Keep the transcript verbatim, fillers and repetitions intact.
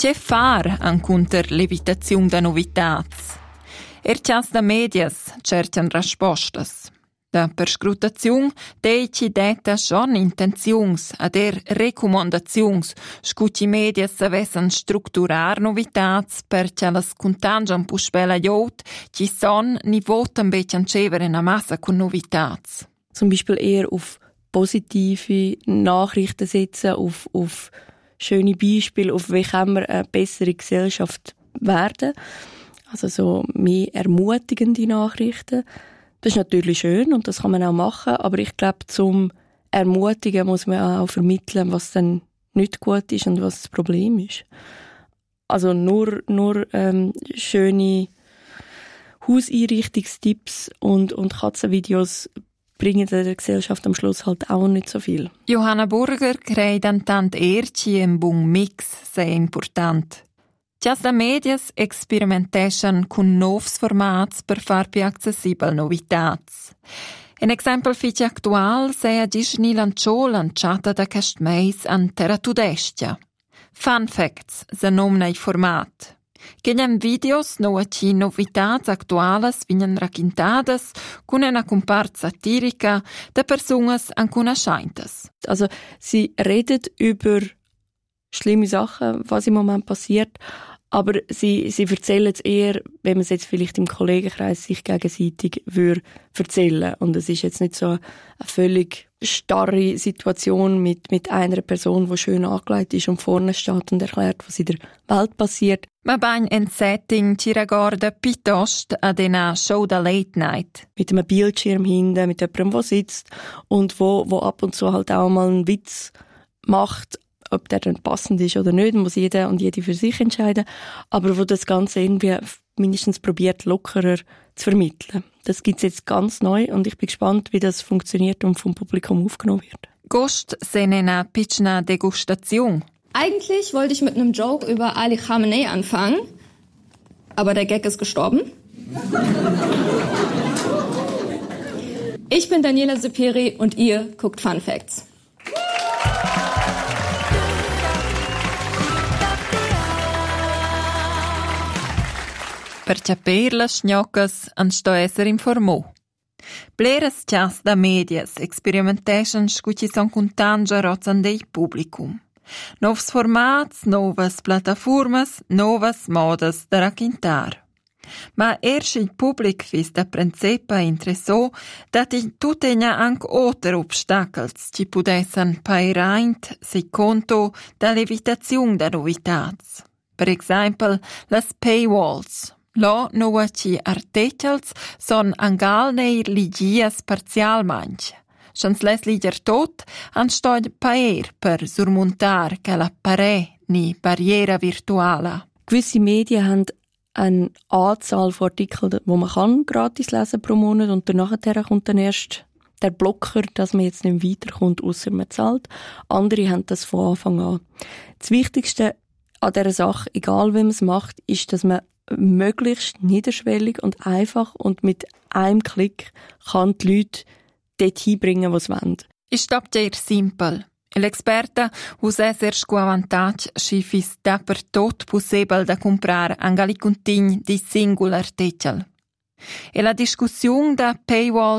Che far ancunter l'evitazione da novitats? Er chas da medias cercan rispostas. Da perscrutazione deici detta schon intenzions ad er recommandazions scuci medias savessan structurar novitats perché las contangian puspela jod ci son ni votan bechan cevere na massa con novitats. Zum Beispiel eher auf positive Nachrichten setzen, auf, auf schöne Beispiele, auf wie kann man eine bessere Gesellschaft werden. Also so mehr ermutigende Nachrichten. Das ist natürlich schön und das kann man auch machen, aber ich glaube, zum Ermutigen muss man auch vermitteln, was dann nicht gut ist und was das Problem ist. Also nur, nur ähm, schöne Hauseinrichtungstipps und, und Katzenvideos bringen der Gesellschaft am Schluss halt auch nicht so viel. Johanna Burger crede tant erci un buon mix sei important. Già da medias experimentation con novs formats per far più accessibel novitats. Un exempel fici actual sei a Disney lanciò lanciata da cast meis an Terra Tudestia. Fun Facts se nomna i format. Gegen videos no ci novitats actuales vinen raccontadas con una comparsa satirica de personas ancuna scheintes. Also sie redet über schlimme Sachen, was im Moment passiert, aber sie, sie erzählen es eher, wenn man es jetzt vielleicht im Kollegenkreis sich gegenseitig würde erzählen. Und es ist jetzt nicht so eine völlig starre Situation mit, mit einer Person, die schön angelegt ist und vorne steht und erklärt, was in der Welt passiert. Ma bain ein Setting ci riguarda piuttosto ad una Show da Late Night. Mit einem Bildschirm hinten, mit jemandem, der sitzt und wo, wo ab und zu halt auch mal einen Witz macht, ob der dann passend ist oder nicht, muss jeder und jede für sich entscheiden, aber wo das Ganze irgendwie mindestens probiert, lockerer zu vermitteln. Das gibt's jetzt ganz neu und ich bin gespannt, wie das funktioniert und vom Publikum aufgenommen wird. Gost sene una pitchna Degustation. Eigentlich wollte ich mit einem Joke über Ali Khamenei anfangen, aber der Gag ist gestorben. Ich bin Daniela Sepiri und ihr guckt Fun Facts. Per capir las schnoccas ansto esser informò. Bleras chas da medias experimentation scuci son contangia rozan dei publicum. Novs formats, novas plataformas, novas modas da raccontar. Ma erst il public fis da principa interessò dat in tuttegna anche oter obstacles ci pudessan pairaint si conto da l'evitazione da novitats. Per exempel, las paywalls. Lo noa ci articels son angal neir ligias parzialmanch. Schans les liger tot, anstoi paer per surmontar che la pare ni barriera virtuala. Gewisse Medien haben eine Anzahl von Artikeln, die man kann gratis lesen pro Monat und danach kommt dann erst der Blocker, dass man jetzt nicht weiterkommt, ausser man zahlt. Andere haben das von Anfang an. Das Wichtigste an dieser Sache, egal wie man es macht, ist, dass man möglichst niederschwellig und einfach und mit einem Klick kann die Leute dort hinbringen, wo sie wollen. Ist das sehr simpel. L'esperta usa ser sco avantage si fis dapper tot possibel da comprar angali contign di singol artikel. E la discussione da paywall